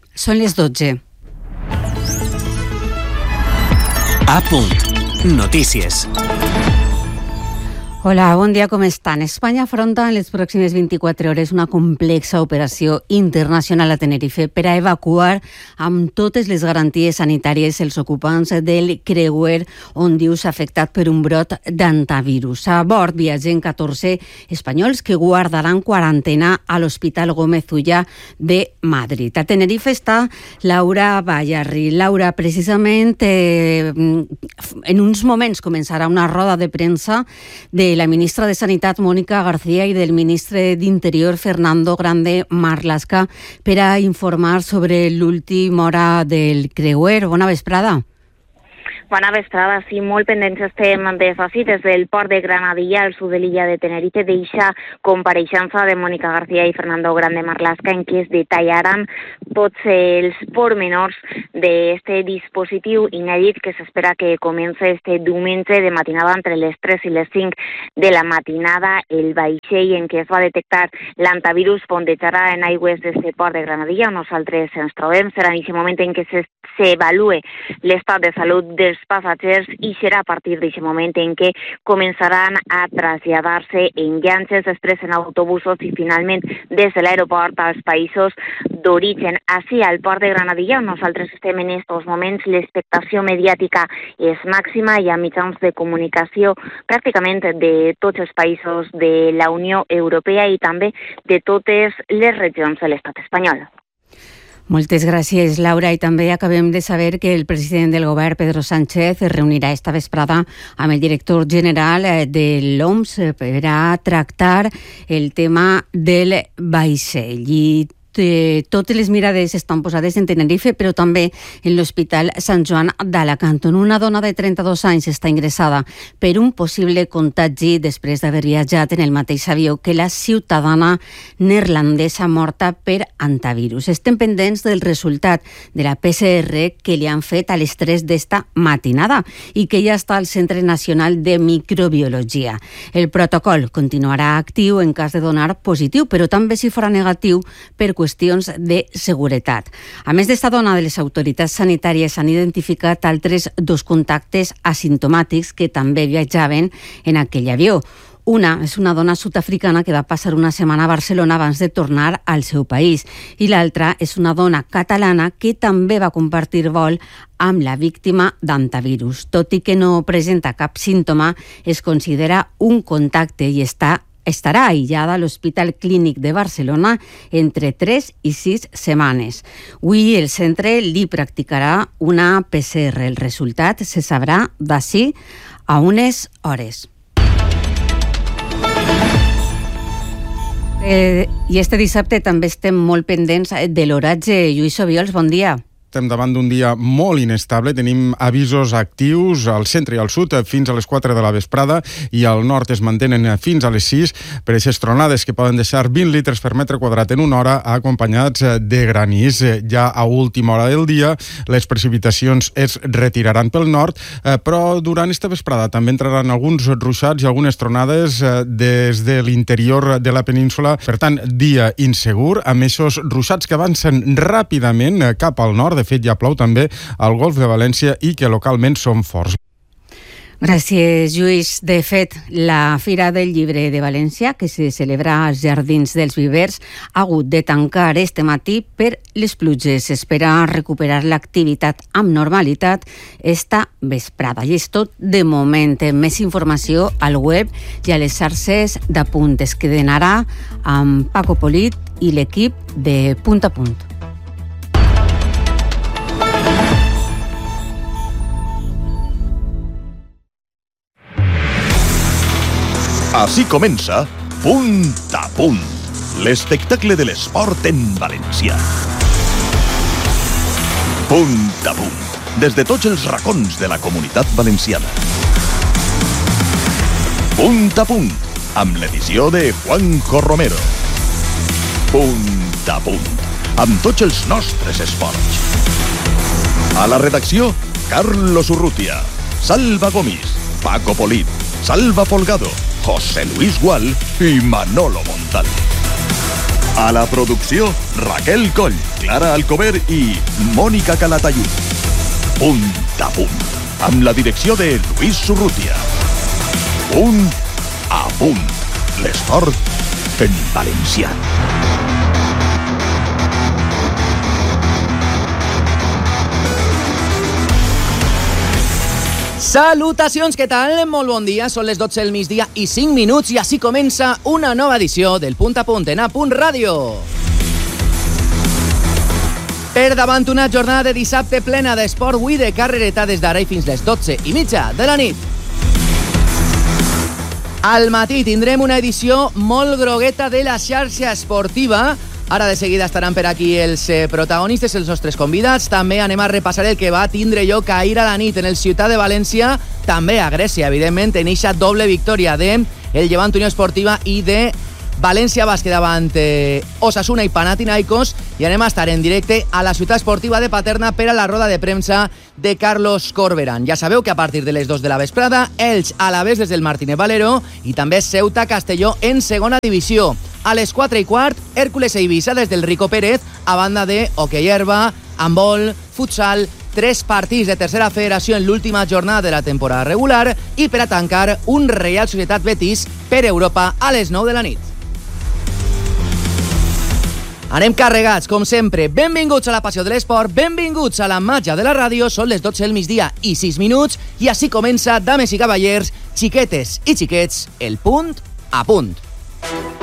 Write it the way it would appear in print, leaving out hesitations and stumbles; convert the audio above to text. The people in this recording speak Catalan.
Són les 12. A punt. Notícies. Hola, bon dia, com estan? Espanya afronta en les pròximes 24 hores una complexa operació internacional a Tenerife per a evacuar amb totes les garanties sanitàries els ocupants del creuer on diu s'ha afectat per un brot d'antivirus. A bord viatgen 14 espanyols que guardaran quarantena a l'Hospital Gómez Ulla de Madrid. A Tenerife està Laura Ballarri. Laura, precisament en uns moments començarà una roda de premsa de la ministra de Sanitat, Mónica García, i del ministre d'Interior, Fernando Grande Marlaska, per a informar sobre l'última hora del creuer. Bona vesprada. Bona vesprada, sí, molt pendents estem des d'ací, des del port de Granadilla, al sud de l'illa de Tenerife, d'eixa compareixença de Mónica García i Fernando Grande Marlaska en què es detallaran tots els pormenors d'este dispositiu inèdit que s'espera que comenci este diumenge de matinada entre les 3 i les 5 de la matinada. El vaixell en què es va detectar l'antivirus fondejarà en aigües d'este port de Granadilla, on nosaltres ens trobem. Serà en aquest moment en què s'evalue l'estat de salut dels passatgers i serà a partir d'aquest moment en què començaran a traslladar-se en llanxes, després en autobusos i finalment des de l'aeroport als països d'origen. Així, al port de Granadilla, on nosaltres estem en aquests moments, l'expectació mediàtica és màxima. Hi ha mitjans de comunicació pràcticament de tots els països de la Unió Europea i també de totes les regions de l'estat espanyol. Moltes gràcies, Laura. I també acabem de saber que el president del govern, Pedro Sánchez, es reunirà esta vesprada amb el director general de l'OMS per a tractar el tema del vaixell. I totes les mirades estan posades en Tenerife, però també en l'Hospital Sant Joan d'Alacant, on una dona de 32 anys està ingressada per un possible contagi després d'haver viatjat en el mateix avió que la ciutadana neerlandesa morta per antivirus. Estem pendents del resultat de la PCR que li han fet a les 3 d'esta matinada i que ja està al Centre Nacional de Microbiologia. El protocol continuarà actiu en cas de donar positiu, però també si farà negatiu per qüestions de seguretat. A més d'esta dona, de les autoritats sanitàries han identificat altres 2 contactes asimptomàtics que també viatjaven en aquell avió. Una és una dona sud-africana que va passar una setmana a Barcelona abans de tornar al seu país i l'altra és una dona catalana que també va compartir vol amb la víctima d'antivirus. Tot i que no presenta cap símptoma, es considera un contacte i estarà aïllada a l'Hospital Clínic de Barcelona entre 3 i 6 setmanes. Avui el centre li practicarà una PCR. El resultat se sabrà d'ací a unes hores. I este dissabte també estem molt pendents de l'oratge. Lluís Obiols, bon dia. Estem davant d'un dia molt inestable, tenim avisos actius al centre i al sud fins a les 4 de la vesprada i al nord es mantenen fins a les 6 per aquestes tronades que poden deixar 20 litres per metre quadrat en una hora acompanyats de granís. Ja a última hora del dia les precipitacions es retiraran pel nord, però durant esta vesprada també entraran alguns ruixats i algunes tronades des de l'interior de la península. Per tant, dia insegur amb aquests ruixats que avancen ràpidament cap al nord. De fet, ja plou també al Golf de València i que localment són forts. Gràcies, Lluís. De fet, la Fira del Llibre de València, que se celebra als Jardins dels Vivers, ha hagut de tancar este matí per les pluges. S'espera recuperar l'activitat amb normalitat esta vesprada. I és tot de moment. Més informació al web i a les xarxes de Punt. Es quedarà amb Paco Polit i l'equip de Punt a Punt. Així comença Punt a Punt, l'espectacle de l'esport en valencià. Punt a Punt, des de tots els racons de la comunitat valenciana. Punt a Punt, amb l'edició de Juanjo Romero. Punt a Punt, amb tots els nostres esports. A la redacció, Carlos Urrutia, Salva Gomis, Paco Polit, Salva Folgado, José Luis Gual i Manolo Montal. A la producció, Raquel Coll, Clara Alcover i Mònica Calatayud. Punt a punt, amb la direcció de Lluís Surrutia. Punt a punt, l'esport en valencià. Salutacions, què tal? Molt bon dia, són les 12 del migdia i 5 minuts i així comença una nova edició del Punt a Punt en A Punt Ràdio. Per davant una jornada de dissabte plena d'esport, avui de carrereta des d'ara i fins les 12:30 de la nit. Al matí tindrem una edició molt grogueta de la xarxa esportiva. Ara de seguida estaran per aquí els protagonistes, els nostres convidats. També anem a repassar el que va tindre lloc ahir a la nit en el Ciutat de València, també a Grècia, evidentment, en eixa doble victòria de el Llevant Unió Esportiva i de València Bàsquet davant Osasuna i Panathinaikos, i anem a estar en directe a la ciutat esportiva de Paterna per a la roda de premsa de Carlos Corberán. Ja sabeu que a partir de les 2 de la vesprada, Elx Alavés des del Martínez Valero i també Ceuta Castelló en segona divisió. A les 4:15, Hèrcules Eivissa des del Rico Pérez, a banda de hoquei herba, handbol, futsal, 3 partits de tercera federació en l'última jornada de la temporada regular i per a tancar un Real Societat Betis per Europa a les 9 de la nit. Anem carregats, com sempre. Benvinguts a la passió de l'esport, benvinguts a la màgia de la ràdio. Són les 12 del migdia i 6 minuts i així comença, dames i cavallers, xiquetes i xiquets, el Punt a Punt.